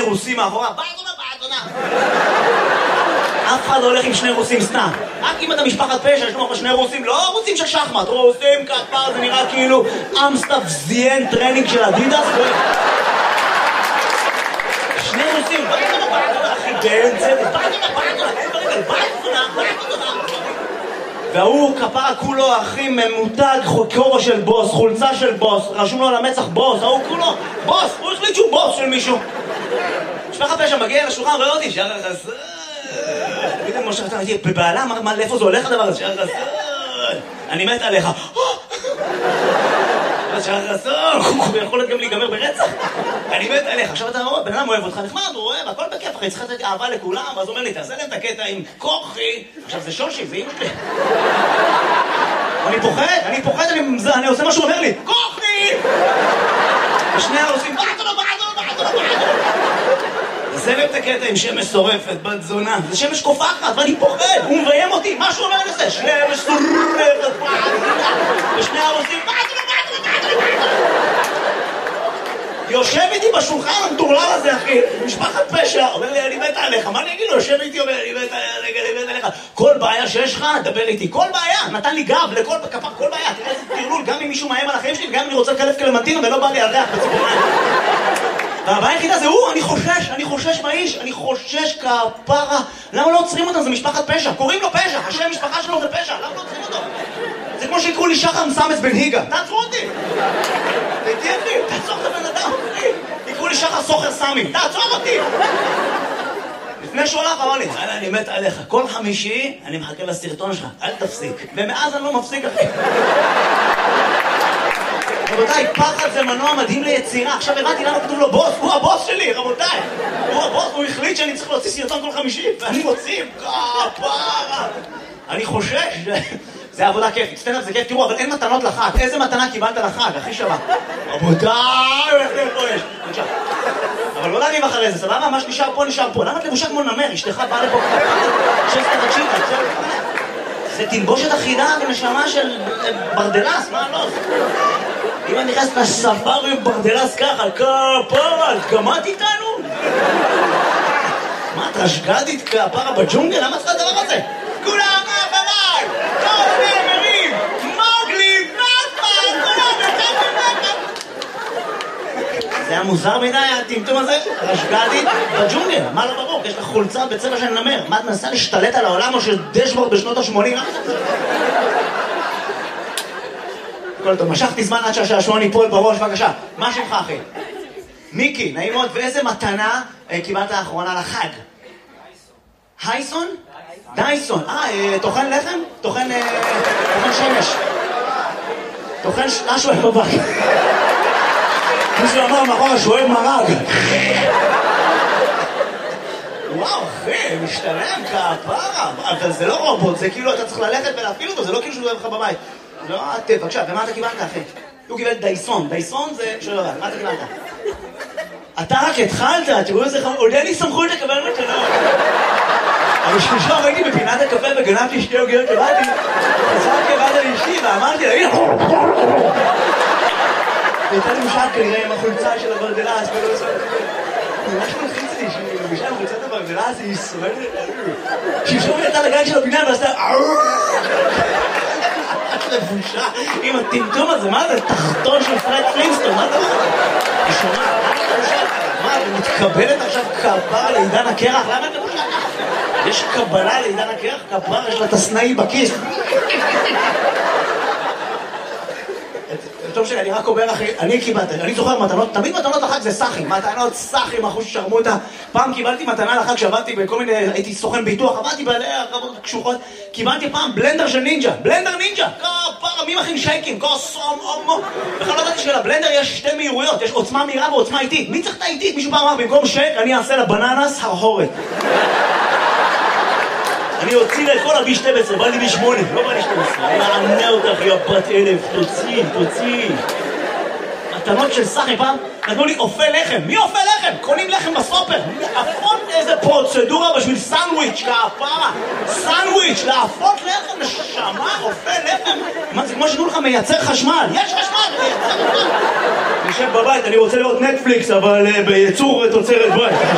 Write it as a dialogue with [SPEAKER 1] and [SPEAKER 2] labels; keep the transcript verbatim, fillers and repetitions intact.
[SPEAKER 1] רוסים מאחורה, באזונה, באזונה. אף אחד לא הולך עם שני רוסים סתם. רק אם אתה משפחת פשע, יש לך שני רוסים, לא רוסים של שחמט, רוסים כפר, זה נראה כאילו אמסטאפ זיין טרנינג של אדידס. שני רוסים, באזונה, באזונה, אחי, באמצע, באזונה, באזונה, אין ברגל, באזונה, באזונה. והוא כפרה כולו הכי ממותג, כובע של בוס, חולצה של בוס, רשום לו על המצח בוס, ההוא כולו בוס, הוא החליט שהוא בוס של מישהו. משפחת פשע מגיע לשולחן, רואה אותי, שער החסון. פתאום משה חסון, בבעלה, מה, לאיפה זה הולך הדבר הזה? שער החסון, אני מת עליך. שער החסון, הוא יכול גם להיגמר ברצח. אני מת עליך. עכשיו אתה רואה, בן אדם אוהב אותך, נחמד, הוא אוהב, הכל בכיף, אחי, צריך לתת אהבה לכולם, ואז הוא אומר לי, תעשה להם את הקטע עם כוחי. עכשיו זה שושי, זה אימא שלי. אני פוחד, אני פוחד, אני עושה מה שהוא אומר לי, כוחי! ושני העושים, בעדו, בעדו, בעדו, בעדו. תעשה להם את הקטע עם שמש שורפת, בת זונה. זה שמש קופחת, ואני פוחד, הוא מביים אותי, מה שהוא אומר לי זה, שמש שורפת, ושני העושים, בעדו, בעדו, בעדו, בעדו. יושב איתי בשולחן המטורלל הזה, אחי, משפחת פשע, אומר לי, אני מת עליך, מה אני אגיד לו? יושב איתי, אומר, אני מת עליך, כל בעיה שיש לך, דבר איתי, כל בעיה, נתן לי גב לכל כפר, כל בעיה, תראה איזה תרלול, גם אם מישהו מאיים על החיים שלי, גם אם אני רוצה לקלף קלמנטינה ולא בא לי על ריח בציפורניים. והבעיה היחידה זה הוא, אני חושש, אני חושש מהאיש, אני חושש כפרה, למה לא עוצרים אותם? זה משפחת פשע, קוראים לו פשע, השם משפחה שלו זה פשע, למה לא עוצרים אותו? זה כמו שיקראו לי שחר מסמס בן היגה, תעצרו אותי! תהייתי אחי, תעצור את הבן אדם, אחי! יקראו לי שחר סוחר סמי, תעצור אותי! לפני שהוא הלך אמר לי, יאללה, אני מת עליך, כל חמישי אני מחכה לסרטון שלך, אל תפסיק. ומאז אני לא מפסיק, אחי. רבותיי, פחד זה מנוע מדהים ליצירה. עכשיו הבנתי למה כתוב לו בוס, הוא הבוס שלי, רבותיי. הוא הבוס, הוא החליט שאני צריך להוציא סרטון כל חמישי, ואני מוציא, כפרה. אני חושש. זה עבודה כיפית, סטנדאפ זה כיף, תראו, אבל אין מתנות לחג. איזה מתנה קיבלת לחג, הכי שווה? רבותיי, איך זה פה יש? בבקשה. אבל לא להגיב אחרי זה, סבבה? מה שנשאר פה נשאר פה. למה את לבושה כמו נמר? אשתך באה לפה שסטה תקשיב, זה תלבושת אחידה ונשמה של ברדלס, מה לא? אם אני נכנס לספארי ברדלס ככה, כפרה, את גמרת איתנו? מה, את רשגדית כפרה בג'ונגל? למה צריכה הדבר הזה? כולם אחריי! כל הנאמרים! מוגלי! נאפה! כולם נאפה! זה היה מוזר מדי, הטמטום הזה? רשגדית בג'ונגל, מה לא ברור? יש לך חולצה בצבע של נמר. מה, את מנסה להשתלט על העולם או של דשבורד בשנות ה-שמונים? הכל טוב, משכתי זמן עד שהשעשועון ייפול בראש, בבקשה. מה שמך, אחי? מיקי, נעים מאוד, ואיזה מתנה קיבלת האחרונה לחג? הייסון? דייסון. אה, תוכן לחם? תוכן שמש. תוכן משהו איך בבק. מישהו אמר מאחורה שהוא אוהב מרג. וואו, אחי, משתלם כפרה. אבל זה לא רובוט, זה כאילו אתה צריך ללכת ולהפעיל אותו, זה לא כאילו שהוא אוהב לך בבית. לא, את, בבקשה, ומה אתה קיבלת, אחי? הוא קיבל דייסון. דייסון זה... שלא יודע, מה אתה קיבלת? אתה רק התחלת, תראו איזה חמור, עוד אין לי סמכות לקבל מתנות. אבל שלושה ראיתי בפינת הקפה וגנבתי שתי עוגיות לבאתי, חזרתי לבאתי לאשתי ואמרתי לה, הנה! והייתה לי משל כנראה עם החולצה של הברדלס, ולא עושה... ממש מלחיץ לי שהיא לבישה עם חולצת הברדלס, היא שורדת... שלשום יצאה לגן של הפינה ועשתה... לבושה עם הטמטום הזה, מה זה? תחתון של פרד פלינסטון, מה זה? היא שומעת, מה, היא מתקבלת עכשיו כפרה לעידן הקרח? למה את לבושה ככה? יש קבלה לעידן הקרח? כפרה, יש לה תסנאי בכיס. טוב שלי, אני רק אומר אחי, אני קיבלתי, אני זוכר מתנות, תמיד מתנות לחג זה סחים, מתנות סחים, אחוז שרמוטה. פעם קיבלתי מתנה לחג שעבדתי בכל מיני, הייתי סוכן ביטוח, עבדתי בעלי הרבות קשוחות, קיבלתי פעם בלנדר של נינג'ה, בלנדר נינג'ה, כפרה, מי מכין שייקים, כוסום, אומו. בכלל לא ידעתי שלבלנדר יש שתי מהירויות, יש עוצמה מהירה ועוצמה איטית. מי צריך את האיטית? מישהו פעם אמר, במקום שייק, אני אעשה לבננס הרהורת. אני אוציא לה את כל הבי שתים עשרה, בא לי בי שמונה, לא בא לי שתים עשרה. אני אענה אותך, יא בת אלף, תוציא, תוציא. מתנות של סחי פעם, נתנו לי אופה לחם. מי אופה לחם? קונים לחם בסופר. להפות איזה פרוצדורה בשביל סנדוויץ', כפרה. סנדוויץ', להפות לחם, נשמה, אופה לחם. מה זה כמו שתנו לך מייצר חשמל? יש חשמל, מייצר חשמל. אני יושב בבית, אני רוצה לראות נטפליקס, אבל בייצור תוצרת בית.